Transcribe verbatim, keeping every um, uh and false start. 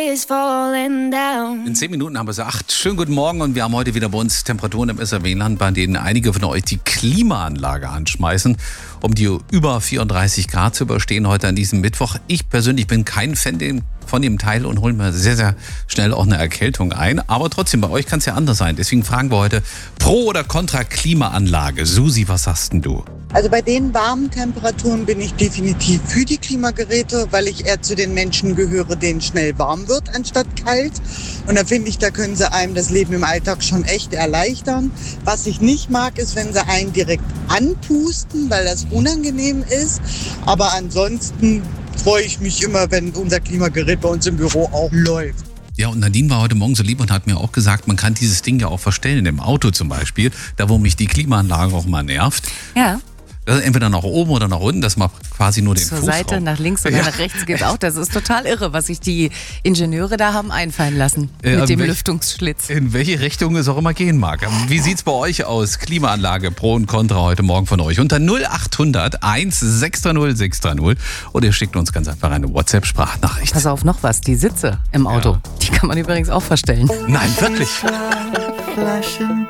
In zehn Minuten haben wir so acht. Schönen guten Morgen und wir haben heute wieder bei uns Temperaturen im S R W-Land, bei denen einige von euch die Klimaanlage anschmeißen, um die über vierunddreißig Grad zu überstehen heute an diesem Mittwoch. Ich persönlich bin kein Fan von dem Teil und hole mir sehr, sehr schnell auch eine Erkältung ein. Aber trotzdem, bei euch kann es ja anders sein. Deswegen fragen wir heute, pro oder contra Klimaanlage. Susi, was sagst denn du? Also bei den warmen Temperaturen bin ich definitiv für die Klimageräte, weil ich eher zu den Menschen gehöre, denen schnell warm wird, anstatt kalt. Und da finde ich, da können sie einem das Leben im Alltag schon echt erleichtern. Was ich nicht mag, ist, wenn sie einen direkt anpusten, weil das unangenehm ist. Aber ansonsten freue ich mich immer, wenn unser Klimagerät bei uns im Büro auch läuft. Ja, und Nadine war heute Morgen so lieb und hat mir auch gesagt, man kann dieses Ding ja auch verstellen, im Auto zum Beispiel, da wo mich die Klimaanlage auch mal nervt. Ja. Entweder nach oben oder nach unten, dass man quasi nur den Zur Fußraum... Seite, nach links oder Ja. nach rechts geht auch. Das ist total irre, was sich die Ingenieure da haben einfallen lassen Äh, mit dem welch- Lüftungsschlitz. In welche Richtung es auch immer gehen mag. Wie sieht's bei euch aus? Klimaanlage, Pro und Contra heute Morgen von euch. Unter null acht hundert eins sechs drei null sechs drei null. Oder ihr schickt uns ganz einfach eine WhatsApp-Sprachnachricht. Pass auf, noch was, die Sitze im Auto, Ja. die kann man übrigens auch verstellen. Nein, wirklich. Flaschen